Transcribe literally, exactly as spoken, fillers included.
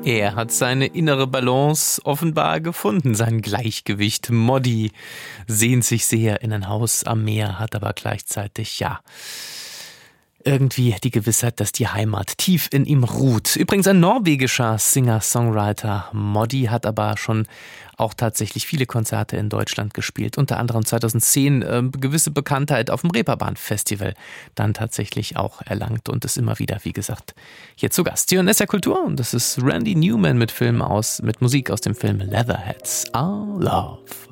Er hat seine innere Balance offenbar gefunden, sein Gleichgewicht. Moddi sehnt sich sehr in ein Haus am Meer, hat aber gleichzeitig, ja, irgendwie die Gewissheit, dass die Heimat tief in ihm ruht. Übrigens ein norwegischer Singer-Songwriter. Moddi hat aber schon auch tatsächlich viele Konzerte in Deutschland gespielt. Unter anderem zweitausendzehn äh, gewisse Bekanntheit auf dem Reeperbahn-Festival dann tatsächlich auch erlangt und ist immer wieder, wie gesagt, hier zu Gast. Hier in S R Kultur und das ist Randy Newman mit Film aus, mit Musik aus dem Film Leatherheads. Our Love.